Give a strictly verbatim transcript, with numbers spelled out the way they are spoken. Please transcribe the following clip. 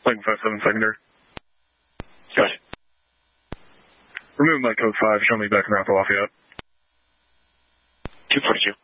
Lincoln five seven secondary. Gotcha. Remove my code five, show me back in Rapid Lafayette. two forty-two.